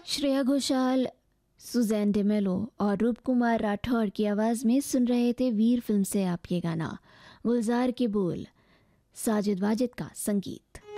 Shreya Ghoshal, Suzanne D'Mello और रूप कुमार राठौर की आवाज़ में सुन रहे थे वीर फिल्म से आप ये गाना। गुलजार के बोल, साजिद वाजिद का संगीत।